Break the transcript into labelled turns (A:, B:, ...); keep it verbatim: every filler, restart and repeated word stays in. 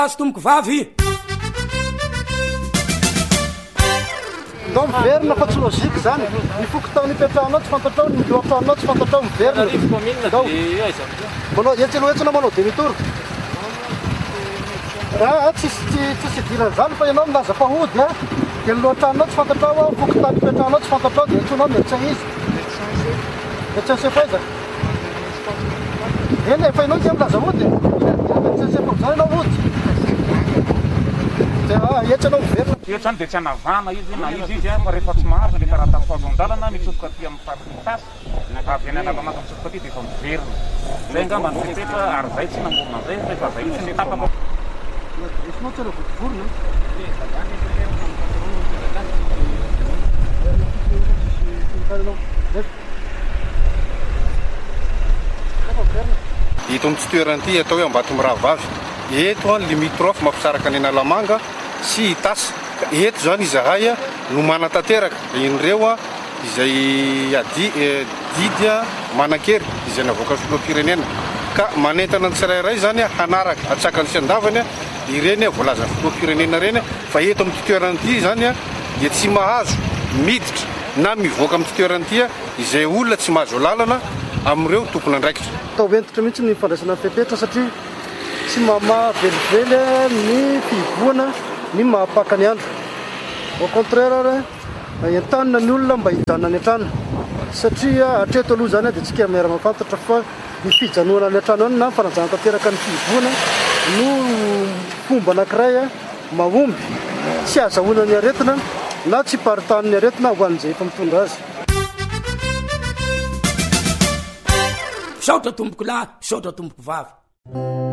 A: azo tomboko vavy
B: ndao miverina fa tsy lôzika zany mifoko tao nipetrahanao tsy fantatrao nioapranao tsy fantatrao miverina manao etsy aloetsina manao demi-tour raha tsisy tsisy idirany zany fa ianao milaza fahody a de loatranao tsy fantatrao a foko tao nipetrahanao tsy fantatrao de antsonao médecin izy médecin chef aiza eny efa ianao zay milaza hody médecin chef zany ianao hody etsy anao miverina
C: eto zany de tsy anavana izy na izy izy fa rehefa tsy mahazo rehefa raha tafazo an-dalana mitsofoka aty amin'ny fariny tasy avy any analamaka mitsofoka aty de efa miverina zay angamba ny fipetra ary zay tsy namorona zay rehefa zay tsy ny tapaka
B: esinao tsy ana votivorona
D: ito amin'ny tsy toeran'ity atao hoe Ambatombaravavy eto a limitrofy mampisaraka ny Analamanga sy Tasy eto zany izahay no manatanteraka inireo a izay adi didy a manan-kery izay navoaka filoham-pirenena ka manentana ny tsirairay zany hanaraka atsakany sy andavany ireny voalaza filoham-pirenena reny fa eto amin'ny toeran'ity zany a dia tsy mahazo miditra na mivoaka amin'ny toeran'ity izay olona tsy mahazo lalana amin'ireo tompony andraikitra
B: atao entitra mihitsy ny fandraisana fepetra satria tsy mamavelively ny fivoana ny mahapaka ny andro au contraire entanina ny olona mba hijanona ny an-trano satria hatreto aloha zany dia tsika miara mafantatra fa ny fijanoana ny an-trano any na fanajana tanteraka ny fivoana no fomba anankiray mahomby tsy azahoana ny aretina na tsy paritany ny aretina ho an'izay efa mitondra azy
A: misaotra tomboko lahy misaotra tomboko vavy